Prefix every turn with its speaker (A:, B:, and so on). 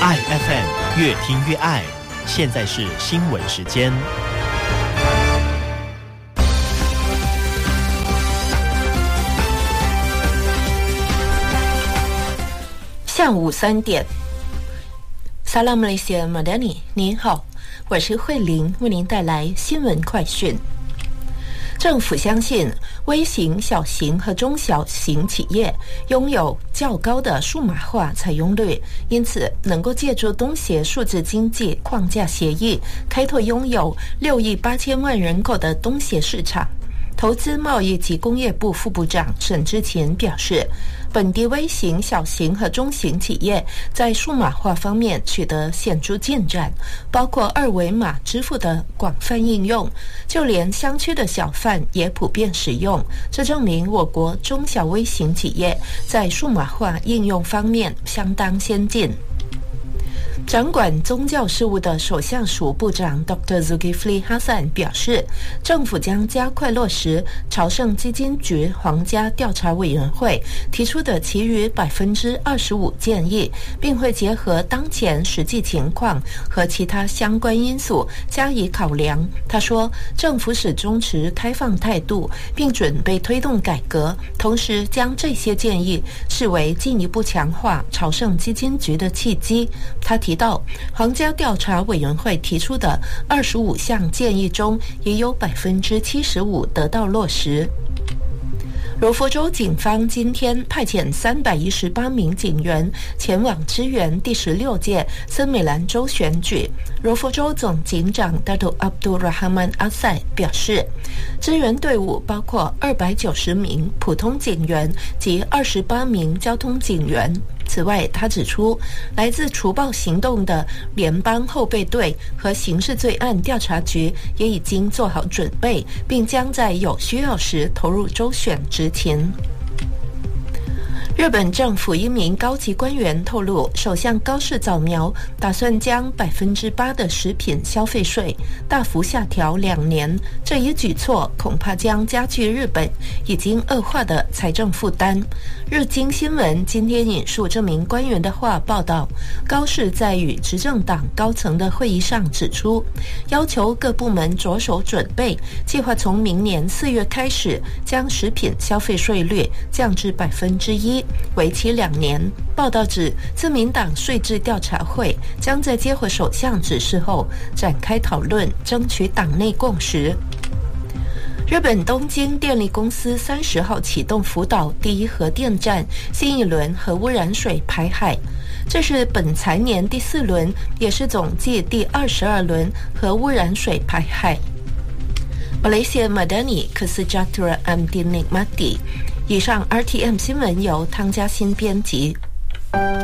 A: 爱 FM 越听越爱，现在是新闻时间。
B: 下午3点，萨拉马来西亚马达尼，您好，我是慧玲，为您带来新闻快讯。政府相信微型、小型和中小型企业拥有较高的数码化采用率，因此能够借助东协数字经济框架协议，开拓拥有6亿8千万人口的东协市场。投资贸易及工业部副部长沈之前表示，本地微型、小型和中型企业在数码化方面取得显著进展，包括2维码支付的广泛应用，就连乡区的小贩也普遍使用。这证明我国中小微型企业在数码化应用方面相当先进。掌管宗教事务的首相署部长 Dr. Zulkifli Hasan 表示，政府将加快落实朝圣基金局皇家调查委员会提出的其余 25% 建议，并会结合当前实际情况和其他相关因素加以考量。他说，政府始终持开放态度，并准备推动改革，同时将这些建议视为进一步强化朝圣基金局的契机。他提到，皇家调查委员会提出的25项建议中，也有 75% 得到落实。柔佛州警方今天派遣318名警员前往支援第16届森美兰州选举。柔佛州总警长 Dato Abdul Rahman Asai 表示，支援队伍包括290名普通警员及28名交通警员。此外，他指出，来自除暴行动的联邦后备队和刑事罪案调查局也已经做好准备，并将在有需要时投入州选执勤。日本政府一名高级官员透露，首相高市早苗打算将 8% 的食品消费税大幅下调2年，这一举措恐怕将加剧日本已经恶化的财政负担。日经新闻今天引述这名官员的话报道，高市在与执政党高层的会议上指出，要求各部门着手准备，计划从明年4月开始将食品消费税率降至 1%，为期2年。报道指，自民党税制调查会将在接获首相指示后展开讨论，争取党内共识。日本东京电力公司30号启动福岛第1核电站新一轮核污染水排海，这是本财年第4轮，也是总计第22轮核污染水排海。马来西亚马达尼克斯加图拉安迪尼马蒂。以上 RTM 新闻由汤家欣编辑。